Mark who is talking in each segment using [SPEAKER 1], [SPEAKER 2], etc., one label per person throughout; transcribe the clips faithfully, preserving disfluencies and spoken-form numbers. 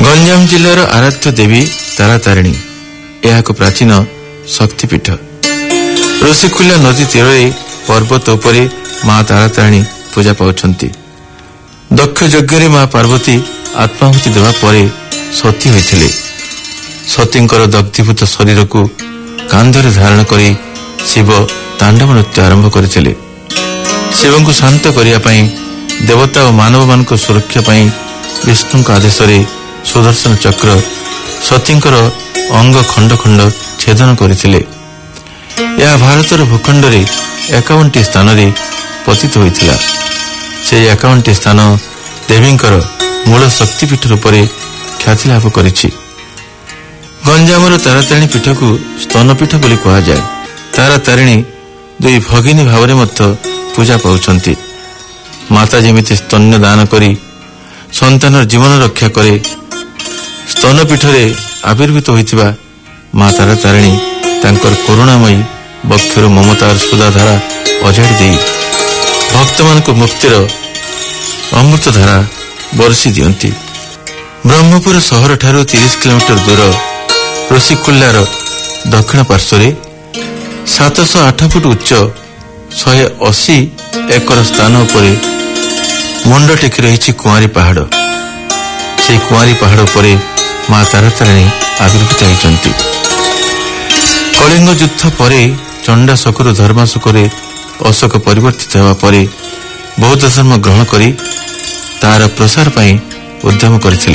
[SPEAKER 1] गंजाम जिलार आराध्य देवी तारातारिणी यह एक प्राचीन शक्तिपीठ। ऋषिकुल्या नदी तीर पर्वत उपरे माँ तारातारिणी पूजा पाउछंती। दक्ष यज्ञ माँ पार्वती आत्माहुति देवा परे सती होइथिले। सतींकर दग्धीभूत शरीर को कांधरे धारण करी शिव तांडव नृत्य आरंभ करथिले। शिव को शांत करिया पई देवता और मानव मान को सुरक्षा पई विष्णु आदेश सुदर्शन चक्र सतींकर अंग खंड खंड छेदन करथिले। यह भारतर भूखंड रे एकावन टी स्थान रे पतित होइथिला। से एकावन टी स्थान देवींकर मूल शक्तिपीठ रूप में ख्याति लाभ करिछि। गंजामर तारातारिणी पीठ को स्तनपीठ बोली कहा जाए। तारातारिणी दुई भगिनी भाव में पूजा पाउछंती। माता जेमिति स्तन्य दान करी संतान जीवन रक्षा करे, स्तनपीठ रे आविर्भूत होइतिबा माँ तारातारिणी तांकर करुणामयी बक्षर ममतार सुधाधारा अजाड़ी दे भक्त मान को मुक्तिर अमृत धारा बरसी दियंती। ब्रह्मपुर सहर ठारू तीस किलोमीटर दूर ऋषिकुल्यार दक्षिण पार्श्व सात सौ आठ फुट उच्च शहे अशी एकर स्थान उपरे मुंड टेकी रही कुआरी पहाड़। से कुआरी पहाड़ उपरे माँ तारातारिणी आविर्भूत होइछंती। कलिंग युद्ध परे चंडाशोकरु धर्माशोकरे अशोक परिवर्तित होगा परे बौद्ध धर्म ग्रहण करी तार प्रसार पाई उद्यम करथिले।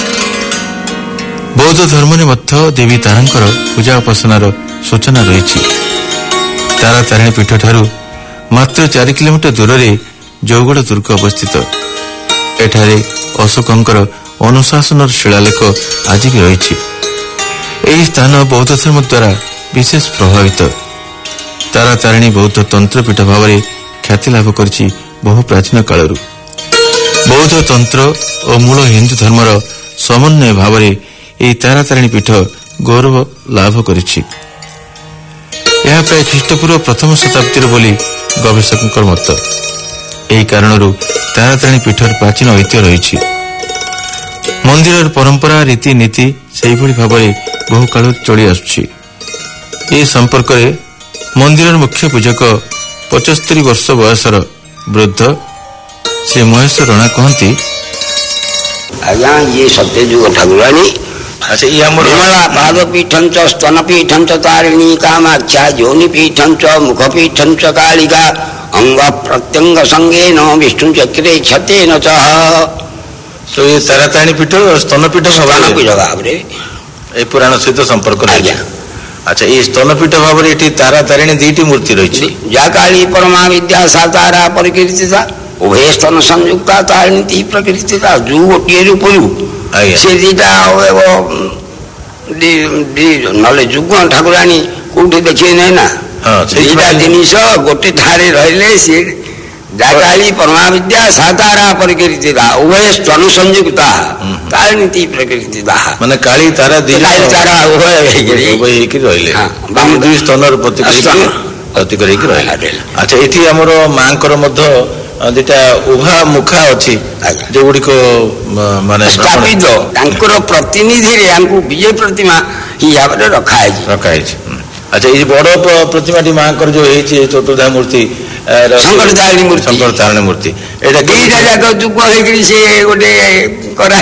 [SPEAKER 1] बौद्ध धर्म ने मध्य देवी तारांकर पूजा उपासनार सूचना रही। तारातारिणी पीठ ठारू मात्र चार किलोमीटर दूर रे जौगड़ दुर्ग अवस्थित। एठारे अशोकंकर अनुशासन शिलालेख आज भी रही। यही स्थान बौद्ध धर्म द्वारा विशेष प्रभावित। तारातारिणी बौद्ध तंत्रपीठ भाव में ख्याति लाभ करिछि। बहु प्राचीन कालरू बौद्ध तंत्र और मूल हिंदू धर्मर समन्वय भाव में यही तारातारिणी पीठ गौरव लाभ करिछि। यह प्राय ख्रीष्टपूर्व प्रथम शताब्दी बोली गवेषकों मत। यही कारणरू तारातारिणी पीठर प्राचीन ऐतिह्य रही। मंदिर परंपरा रीति नीति से भाव में बहु काल चली आसुछि। ए संपर्क में मंदिर मुख्य पूजक पचस्तरी वर्ष बयसर वृद्ध श्री महेश रणा कहती,
[SPEAKER 2] आज्ञा ये सत्यजुग ठाकुराणी पाद पीठं च स्तन पीठं च तारिणी कामाख्या योनि पीठं च मुख पीठं च कालिका अंग प्रत्यंग संगेन विष्णु चक्रे क्षतेन च।
[SPEAKER 1] तो ये तारातारिणी पीठ और स्तन पीठ
[SPEAKER 2] स्तन पीठ भाव
[SPEAKER 1] ए पुराण सहित संपर्क रही। अच्छा, ये स्तन पीठ भाव में तारातारिणी दुईटी मूर्ति रही।
[SPEAKER 2] जा काली परमा विद्या सा तारा परिकीर्तिता उभय स्तन संयुक्ता तारिणी प्रकृतिता जो गोटे रूप से दीटा ना जुग ठाकुराणी कौटी देखिए नहीं ना दीटा जिनिस गोटे थारे रही सी जाकाली परमा विद्या सातारा परिकीर्तिता उभय स्तन संयुक्ता तारिणी प्रकृतिता माने काली तारा काली तारा उभय रही
[SPEAKER 1] दुई स्तन प्रतीक रही। अच्छा, ये आमर माँ दिटा उभा मुखा अच्छी जो गुड़ी को माने
[SPEAKER 2] स्थापित तांकर प्रतिनिधि रे हमको विजय प्रतिमा ही भाव में रखा है
[SPEAKER 1] रखा है। अच्छा, ये बड़ प्रतिमा टी मां जो है चतुर्धा मूर्ति
[SPEAKER 2] शंकर तारिणी मूर्ति
[SPEAKER 1] शंकर तारिणी मूर्ति एटा
[SPEAKER 2] दुईटा जाक जुग होइकरी से गोटे करा